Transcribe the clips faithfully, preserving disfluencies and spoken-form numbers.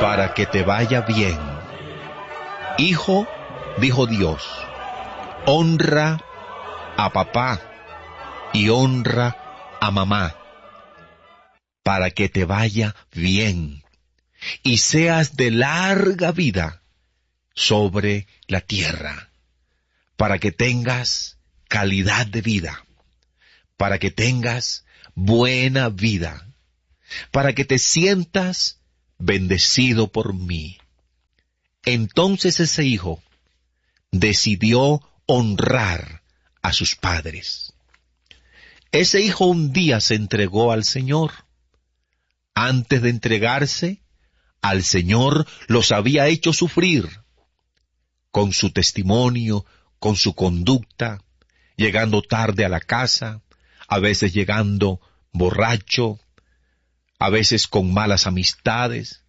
para que te vaya bien. Hijo, dijo Dios, honra a papá y honra a mamá, para que te vaya bien y seas de larga vida sobre la tierra, para que tengas calidad de vida, para que tengas buena vida, para que te sientas bendecido por mí. Entonces ese hijo decidió honrar a sus padres. Ese hijo un día se entregó al Señor. Antes de entregarse al Señor, los había hecho sufrir con su testimonio, con su conducta, llegando tarde a la casa, a veces llegando borracho, a veces con malas amistades.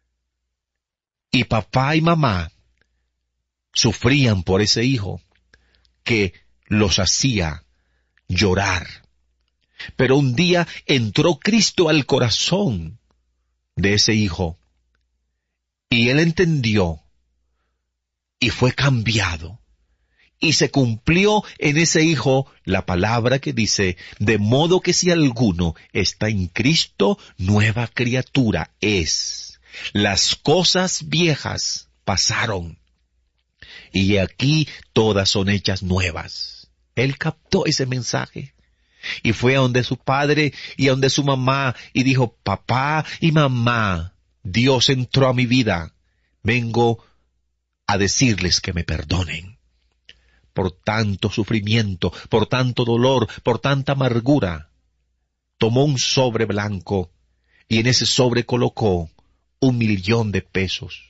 Y papá y mamá sufrían por ese hijo que los hacía llorar. Pero un día entró Cristo al corazón de ese hijo y él entendió y fue cambiado. Y se cumplió en ese hijo la palabra que dice, de modo que si alguno está en Cristo, nueva criatura es. Las cosas viejas pasaron y aquí todas son hechas nuevas. Él captó ese mensaje y fue a donde su padre y a donde su mamá y dijo, papá y mamá, Dios entró a mi vida, vengo a decirles que me perdonen por tanto sufrimiento, por tanto dolor, por tanta amargura. Tomó un sobre blanco y en ese sobre colocó un millón de pesos.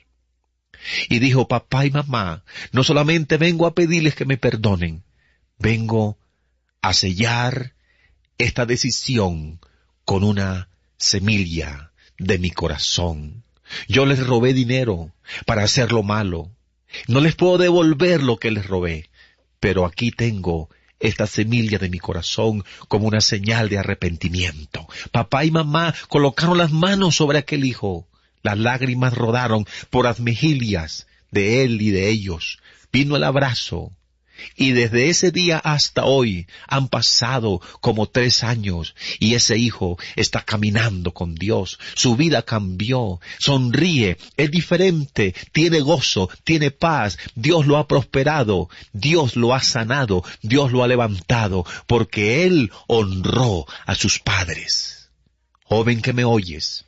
Y dijo, papá y mamá, no solamente vengo a pedirles que me perdonen, vengo a sellar esta decisión con una semilla de mi corazón. Yo les robé dinero para hacer lo malo. No les puedo devolver lo que les robé, pero aquí tengo esta semilla de mi corazón como una señal de arrepentimiento. Papá y mamá colocaron las manos sobre aquel hijo. Las lágrimas rodaron por las mejillas de él y de ellos. Vino el abrazo. Y desde ese día hasta hoy han pasado como tres años y ese hijo está caminando con Dios. Su vida cambió, sonríe, es diferente, tiene gozo, tiene paz. Dios lo ha prosperado, Dios lo ha sanado, Dios lo ha levantado, porque él honró a sus padres. Joven que me oyes,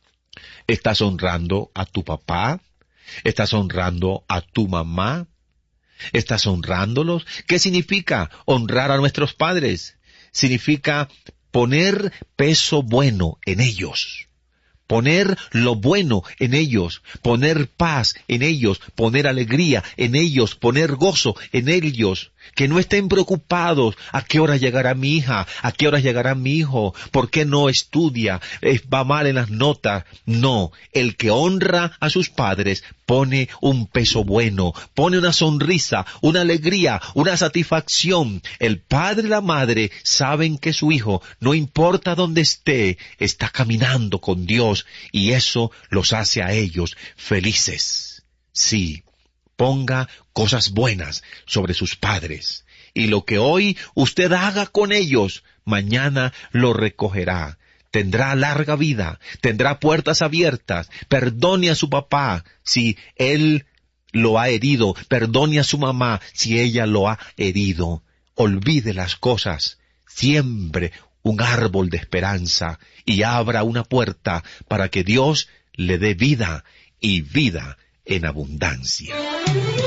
¿estás honrando a tu papá? ¿Estás honrando a tu mamá? ¿Estás honrándolos? ¿Qué significa honrar a nuestros padres? Significa poner peso bueno en ellos, poner lo bueno en ellos, poner paz en ellos, poner alegría en ellos, poner gozo en ellos. Que no estén preocupados a qué hora llegará mi hija, a qué hora llegará mi hijo, por qué no estudia, va mal en las notas. No, el que honra a sus padres pone un peso bueno, pone una sonrisa, una alegría, una satisfacción. El padre y la madre saben que su hijo, no importa dónde esté, está caminando con Dios y eso los hace a ellos felices. Sí. Ponga cosas buenas sobre sus padres. Y lo que hoy usted haga con ellos, mañana lo recogerá. Tendrá larga vida, tendrá puertas abiertas. Perdone a su papá si él lo ha herido. Perdone a su mamá si ella lo ha herido. Olvide las cosas. Siembre un árbol de esperanza y abra una puerta para que Dios le dé vida y vida en abundancia.